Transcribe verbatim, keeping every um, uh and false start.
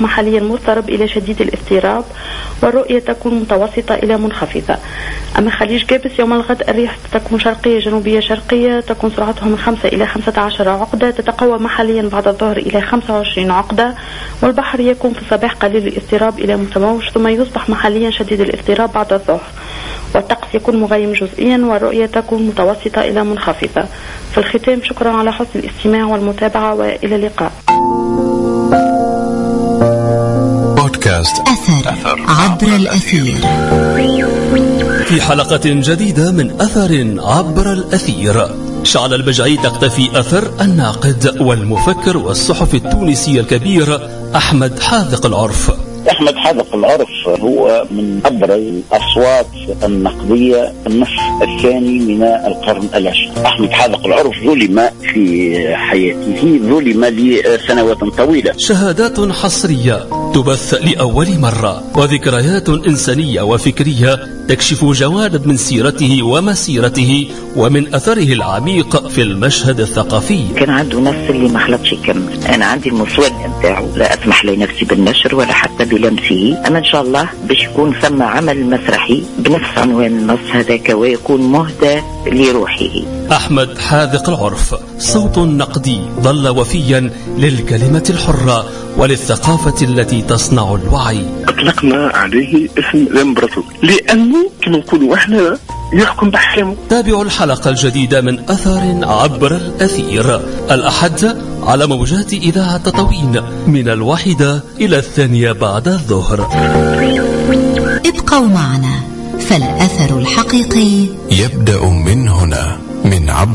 محليا مضطرب إلى شديد الاضطراب، والرؤية تكون متوسطة إلى منخفضة. أما خليج جابس يوم الغد الرياح تكون شرقية جنوبية شرقية، تكون سرعتها من خمسة إلى خمسة عشر عقدة، تتقوى محليا بعد الظهر إلى خمسة وعشرين عقدة، والبحر يكون في الصباح قليل الاضطراب إلى متموج، ثم يصبح محليا شديد الاضطراب بعد الظهر، والطقس يكون مغيم جزئيا، والرؤية تكون متوسطة إلى منخفضة. في الختام شكرا على حسن الاستماع والمتابعة، وإلى اللقاء. بودكاست أثر, أثر عبر الأثير. في حلقة جديدة من أثر عبر الأثير، شعل البجعي تختفي أثر الناقد والمفكر والصحفي التونسي الكبير أحمد حاذق العرف. أحمد حاذق العرف هو من أبرز الأصوات النقدية النصف الثاني من القرن العشرين. أحمد حاذق العرف ظلم في حياته، ظلم لسنوات طويلة. شهادات حصرية تبث لأول مرة، وذكريات إنسانية وفكرية تكشف جوانب من سيرته ومسيرته ومن أثره العميق في المشهد الثقافي. كان عنده نص اللي ما خلطش يكمل. أنا عندي المسودة نتاعو، لا أسمح لنفسي بالنشر ولا حتى بلمسه. أما إن شاء الله باش يكون ثم عمل مسرحي بنفس عنوان النص هذاك، ويكون مهدى لروحه. أحمد حاذق العرف صوت نقدي ظل وفيا للكلمة الحرة وللثقافة التي تصنع الوعي. أطلقنا عليه اسم الإمبراطور لأنه كما نقولوا احنا يحكم بحكمه. تابعوا الحلقة الجديدة من أثر عبر الأثير الأحد على موجات إذاعة تطاوين من الواحدة إلى الثانية بعد الظهر. ابقوا معنا، فالأثر الحقيقي يبدأ من هنا، من عبر